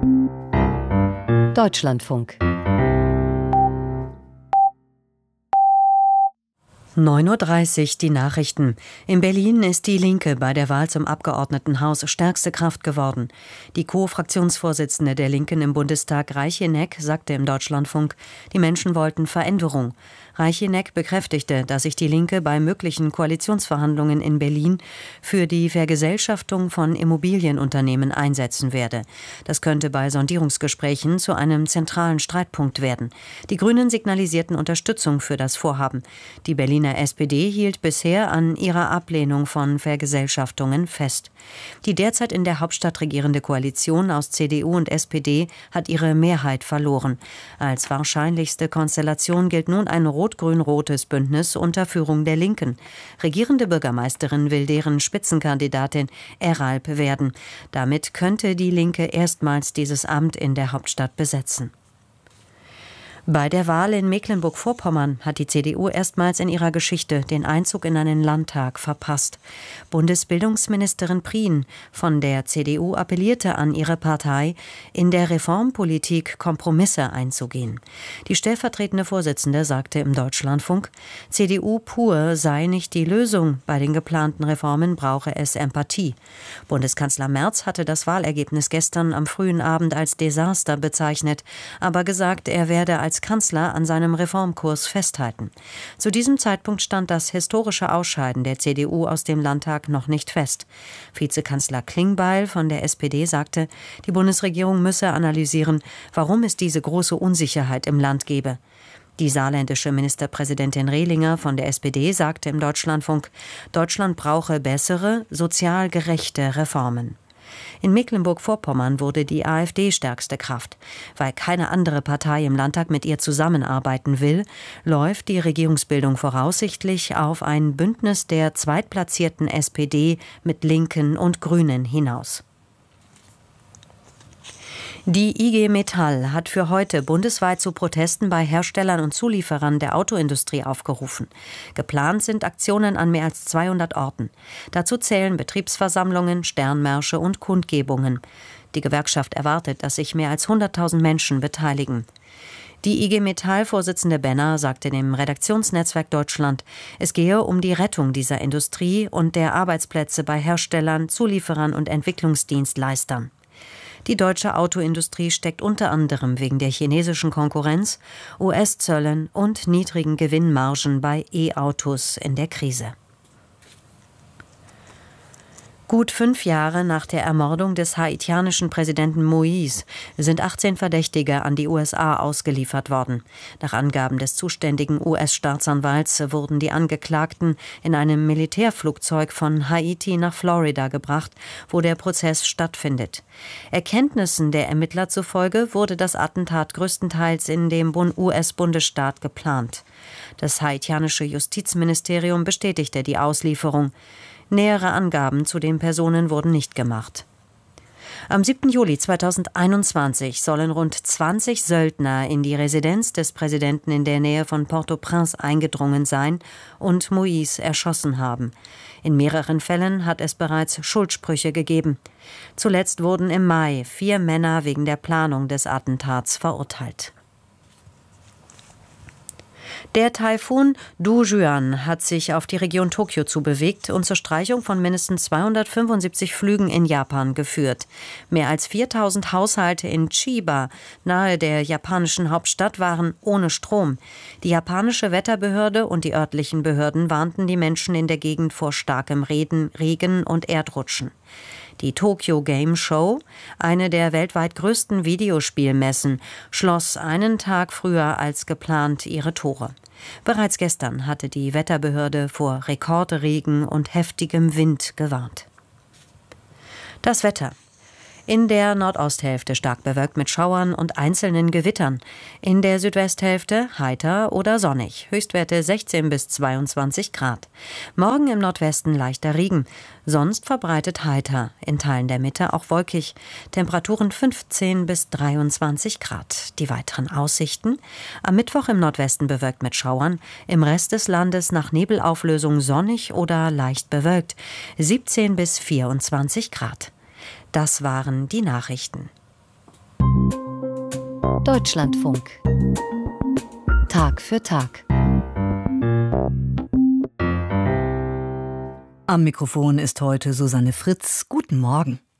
Deutschlandfunk 9:30 Uhr die Nachrichten. In Berlin ist die Linke bei der Wahl zum Abgeordnetenhaus stärkste Kraft geworden. Die Co-Fraktionsvorsitzende der Linken im Bundestag, Reicheneck, sagte im Deutschlandfunk, die Menschen wollten Veränderung. Reicheneck bekräftigte, dass sich die Linke bei möglichen Koalitionsverhandlungen in Berlin für die Vergesellschaftung von Immobilienunternehmen einsetzen werde. Das könnte bei Sondierungsgesprächen zu einem zentralen Streitpunkt werden. Die Grünen signalisierten Unterstützung für das Vorhaben. Die Berliner SPD hielt bisher an ihrer Ablehnung von Vergesellschaftungen fest. Die derzeit in der Hauptstadt regierende Koalition aus CDU und SPD hat ihre Mehrheit verloren. Als wahrscheinlichste Konstellation gilt nun ein rot-grün-rotes Bündnis unter Führung der Linken. Regierende Bürgermeisterin will deren Spitzenkandidatin Eralp werden. Damit könnte die Linke erstmals dieses Amt in der Hauptstadt besetzen. Bei der Wahl in Mecklenburg-Vorpommern hat die CDU erstmals in ihrer Geschichte den Einzug in einen Landtag verpasst. Bundesbildungsministerin Prien von der CDU appellierte an ihre Partei, in der Reformpolitik Kompromisse einzugehen. Die stellvertretende Vorsitzende sagte im Deutschlandfunk, CDU pur sei nicht die Lösung, bei den geplanten Reformen brauche es Empathie. Bundeskanzler Merz hatte das Wahlergebnis gestern am frühen Abend als Desaster bezeichnet, aber gesagt, er werde als Kanzler an seinem Reformkurs festhalten. Zu diesem Zeitpunkt stand das historische Ausscheiden der CDU aus dem Landtag noch nicht fest. Vizekanzler Klingbeil von der SPD sagte, die Bundesregierung müsse analysieren, warum es diese große Unsicherheit im Land gebe. Die saarländische Ministerpräsidentin Rehlinger von der SPD sagte im Deutschlandfunk, Deutschland brauche bessere, sozial gerechte Reformen. In Mecklenburg-Vorpommern wurde die AfD stärkste Kraft. Weil keine andere Partei im Landtag mit ihr zusammenarbeiten will, läuft die Regierungsbildung voraussichtlich auf ein Bündnis der zweitplatzierten SPD mit Linken und Grünen hinaus. Die IG Metall hat für heute bundesweit zu Protesten bei Herstellern und Zulieferern der Autoindustrie aufgerufen. Geplant sind Aktionen an mehr als 200 Orten. Dazu zählen Betriebsversammlungen, Sternmärsche und Kundgebungen. Die Gewerkschaft erwartet, dass sich mehr als 100.000 Menschen beteiligen. Die IG Metall-Vorsitzende Benner sagte dem Redaktionsnetzwerk Deutschland, es gehe um die Rettung dieser Industrie und der Arbeitsplätze bei Herstellern, Zulieferern und Entwicklungsdienstleistern. Die deutsche Autoindustrie steckt unter anderem wegen der chinesischen Konkurrenz, US-Zöllen und niedrigen Gewinnmargen bei E-Autos in der Krise. Gut 5 Jahre nach der Ermordung des haitianischen Präsidenten Moïse sind 18 Verdächtige an die USA ausgeliefert worden. Nach Angaben des zuständigen US-Staatsanwalts wurden die Angeklagten in einem Militärflugzeug von Haiti nach Florida gebracht, wo der Prozess stattfindet. Erkenntnissen der Ermittler zufolge wurde das Attentat größtenteils in dem US-Bundesstaat geplant. Das haitianische Justizministerium bestätigte die Auslieferung. Nähere Angaben zu den Personen wurden nicht gemacht. Am 7. Juli 2021 sollen rund 20 Söldner in die Residenz des Präsidenten in der Nähe von Port-au-Prince eingedrungen sein und Moïse erschossen haben. In mehreren Fällen hat es bereits Schuldsprüche gegeben. Zuletzt wurden im Mai 4 Männer wegen der Planung des Attentats verurteilt. Der Taifun Dujuan hat sich auf die Region Tokio zubewegt und zur Streichung von mindestens 275 Flügen in Japan geführt. Mehr als 4.000 Haushalte in Chiba, nahe der japanischen Hauptstadt, waren ohne Strom. Die japanische Wetterbehörde und die örtlichen Behörden warnten die Menschen in der Gegend vor starkem Regen und Erdrutschen. Die Tokyo Game Show, eine der weltweit größten Videospielmessen, schloss einen Tag früher als geplant ihre Tore. Bereits gestern hatte die Wetterbehörde vor Rekordregen und heftigem Wind gewarnt. Das Wetter. In der Nordosthälfte stark bewölkt mit Schauern und einzelnen Gewittern. In der Südwesthälfte heiter oder sonnig. Höchstwerte 16 bis 22 Grad. Morgen im Nordwesten leichter Regen. Sonst verbreitet heiter. In Teilen der Mitte auch wolkig. Temperaturen 15 bis 23 Grad. Die weiteren Aussichten. Am Mittwoch im Nordwesten bewölkt mit Schauern. Im Rest des Landes nach Nebelauflösung sonnig oder leicht bewölkt. 17 bis 24 Grad. Das waren die Nachrichten. Deutschlandfunk. Tag für Tag. Am Mikrofon ist heute Susanne Fritz. Guten Morgen.